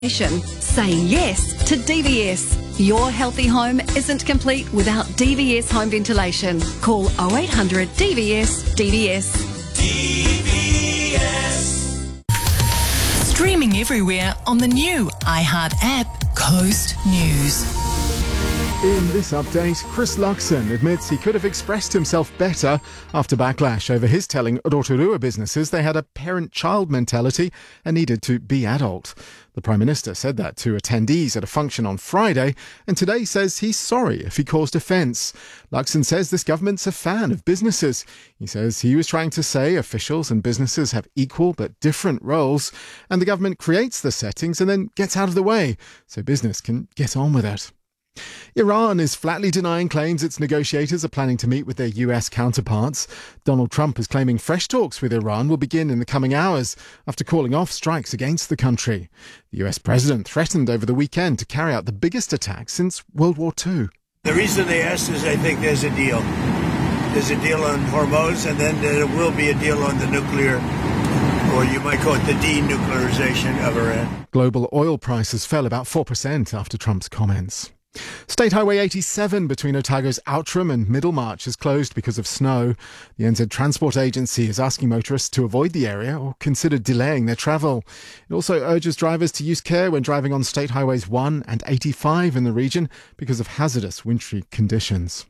Say yes to DVS. Your healthy home isn't complete without DVS home ventilation. Call 0800 DVS DVS. DVS. Streaming everywhere on the new iHeart app, Coast News. In this update, Chris Luxon admits he could have expressed himself better after backlash over his telling Rotorua businesses they had a parent-child mentality and needed to be adult. The Prime Minister said that to attendees at a function on Friday, and today says he's sorry if he caused offence. Luxon says this government's a fan of businesses. He says he was trying to say officials and businesses have equal but different roles, and the government creates the settings and then gets out of the way so business can get on with it. Iran is flatly denying claims its negotiators are planning to meet with their US counterparts. Donald Trump is claiming fresh talks with Iran will begin in the coming hours after calling off strikes against the country. The US president threatened over the weekend to carry out the biggest attack since World War II. The reason they asked is I think there's a deal. There's a deal on Hormuz, and then there will be a deal on the nuclear, or you might call it the denuclearization of Iran. Global oil prices fell about 4% after Trump's comments. State Highway 87 between Otago's Outram and Middlemarch is closed because of snow. The NZ Transport Agency is asking motorists to avoid the area or consider delaying their travel. It also urges drivers to use care when driving on State Highways 1 and 85 in the region because of hazardous wintry conditions.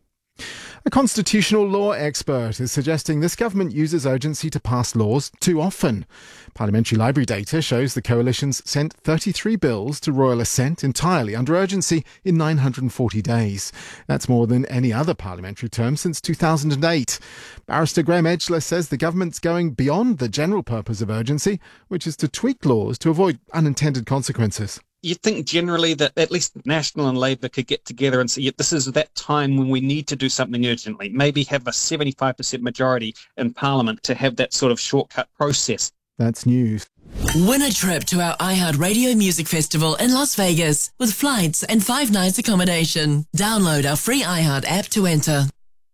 A constitutional law expert is suggesting this government uses urgency to pass laws too often. Parliamentary Library data shows the coalition's sent 33 bills to royal assent entirely under urgency in 940 days. That's more than any other parliamentary term since 2008. Barrister Graham Edgler says the government's going beyond the general purpose of urgency, which is to tweak laws to avoid unintended consequences. You'd think generally that at least National and Labour could get together and say, yeah, this is that time when we need to do something urgently. Maybe have a 75% majority in Parliament to have that sort of shortcut process. That's news. Win a trip to our iHeart Radio Music Festival in Las Vegas with flights and 5 nights accommodation. Download our free iHeart app to enter.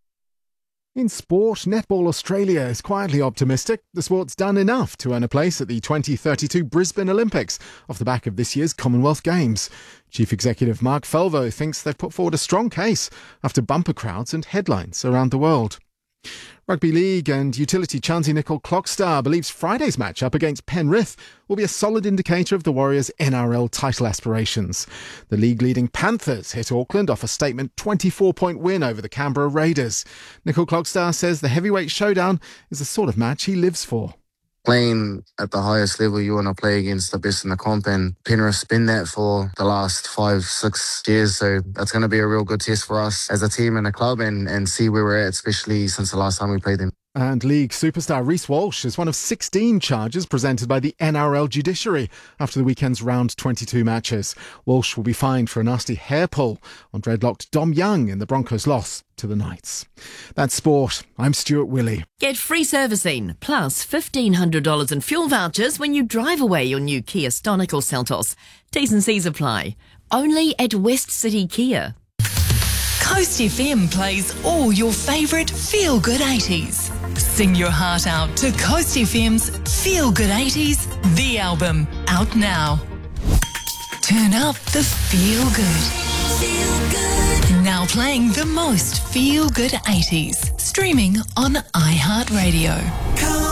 In sport, Netball Australia is quietly optimistic the sport's done enough to earn a place at the 2032 Brisbane Olympics off the back of this year's Commonwealth Games. Chief Executive Mark Felvo thinks they've put forward a strong case after bumper crowds and headlines around the world. Rugby League and utility Chansey Nicol Clockstar believes Friday's matchup against Penrith will be a solid indicator of the Warriors' NRL title aspirations. The league-leading Panthers hit Auckland off a statement 24-point win over the Canberra Raiders. Nicol Clockstar says the heavyweight showdown is the sort of match he lives for. Playing at the highest level, you want to play against the best in the comp, and Penrith's been that for the last 5-6 years, so that's going to be a real good test for us as a team and a club and see where we're at, especially since the last time we played them. And League superstar Reece Walsh is one of 16 charges presented by the NRL judiciary after the weekend's round 22 matches. Walsh will be fined for a nasty hair pull on dreadlocked Dom Young in the Broncos' loss to the Knights. That's sport. I'm Stuart Willey. Get free servicing plus $1,500 in fuel vouchers when you drive away your new Kia Stonic or Seltos. T's and C's apply. Only at West City Kia. Coast FM plays all your favourite feel-good 80s. Sing your heart out to Coast FM's Feel Good 80s, the album, out now. Turn up the feel good. Feel good. Now playing the most feel good 80s. Streaming on iHeartRadio.